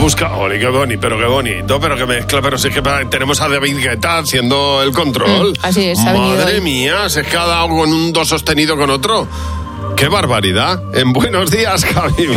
busca... Ole, qué bonito, pero qué mezcla. Pero si es que tenemos a David Guetta haciendo el control. Así es, ha venido Madre hoy. mía, se es que ha dado con un do sostenido con otro. ¡Qué barbaridad! En Buenos Días, Javi.